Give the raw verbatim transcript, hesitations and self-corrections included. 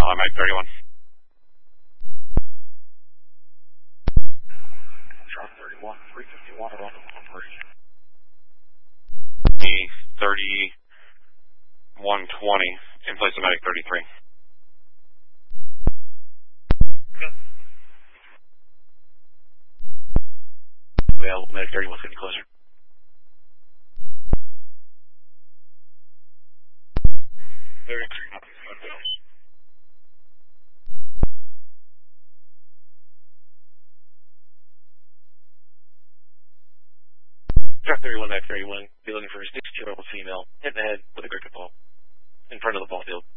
I'm at thirty-one. Sharp thirty-one, three fifty-one, around the operation. The thirty-one twenty, in place of medic thirty-three. Okay. Available, medic thirty-one's getting closer. thirty-three, nothing. Sharp thirty-one, medic thirty-one, be looking for a six-year-old female, hit in the head with a cricket ball in front of the ball field.